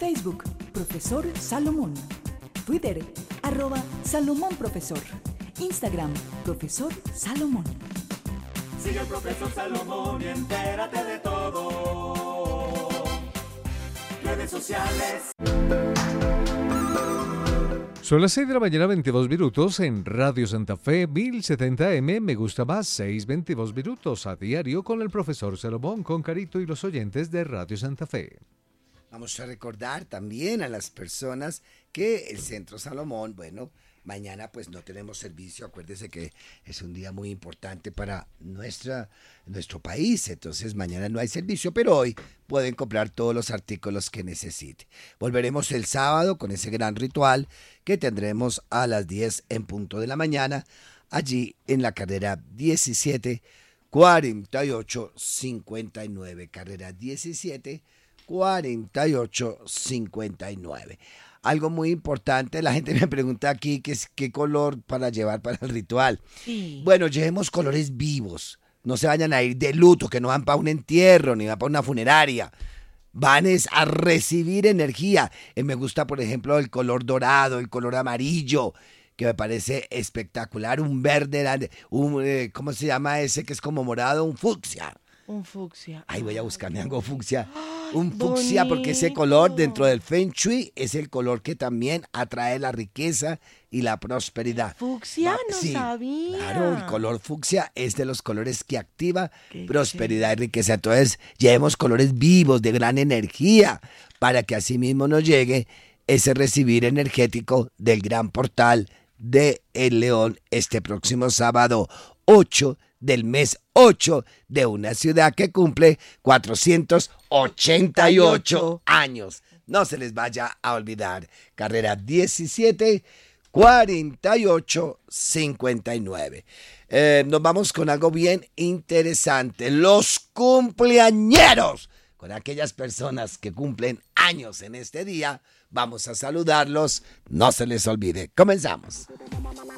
Facebook, Profesor Salomón. Twitter, @SalomónProfesor. Instagram, Profesor Salomón. Sigue al Profesor Salomón y entérate de todo. Redes sociales. Son las 6 de la mañana, 22 minutos, en Radio Santa Fe, 1070M, me gusta más, 6:22 minutos, a diario con el Profesor Salomón, con Carito y los oyentes de Radio Santa Fe. Vamos a recordar también a las personas que el Centro Salomón, bueno, mañana pues no tenemos servicio, acuérdese que es un día muy importante para nuestro país, entonces mañana no hay servicio, pero hoy pueden comprar todos los artículos que necesite. Volveremos el sábado con ese gran ritual que tendremos a las 10 en punto de la mañana, allí en la carrera 17 48 59, carrera 17 48 59. Algo muy importante, la gente me pregunta aquí qué color para llevar para el ritual. Sí. Bueno, llevemos colores vivos, no se vayan a ir de luto, que no van para un entierro, ni van para una funeraria. Van a recibir energía. Me gusta, por ejemplo, el color dorado, el color amarillo, que me parece espectacular. Un verde, ¿cómo se llama ese que es como morado? Un fucsia. Un fucsia. Ay, voy a buscarme algo fucsia. Un fucsia, porque ese color dentro del Feng Shui es el color que también atrae la riqueza y la prosperidad. ¿Fucsia? No Sí, sabía. claro, el color fucsia es de los colores que activa Qué prosperidad y riqueza. Entonces, llevemos colores vivos, de gran energía, para que así mismo nos llegue ese recibir energético del gran portal de El León este próximo sábado 8 del mes 8 de una ciudad que cumple 488 años. No se les vaya a olvidar. Carrera 17 48 59. Nos vamos con algo bien interesante. Los cumpleañeros. Con aquellas personas que cumplen años en este día, vamos a saludarlos. No se les olvide. Comenzamos.